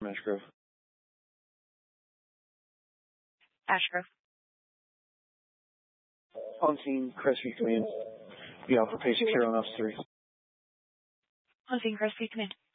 Ashgrove. Ashgrove. On scene, Crestview Command. Be Alpha Patient Care on Officer 3. On scene, Crestview Command.